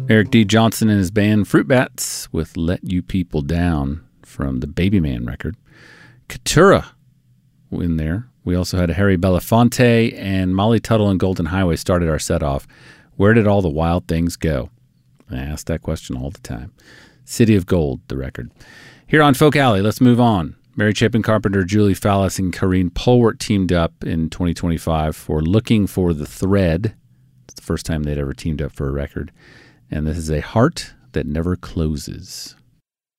Eric D. Johnson and his band Fruit Bats with Let You People Down from the Baby Man record. Keturah in there. We also had Harry Belafonte and Molly Tuttle and Golden Highway started our set off. Where did all the wild things go? I ask that question all the time. City of Gold, the record. Here on Folk Alley, let's move on. Mary Chapin Carpenter, Julie Fallis, and Karine Polwart teamed up in 2025 for Looking for the Thread. It's the first time they'd ever teamed up for a record. And this is A Heart That Never Closes.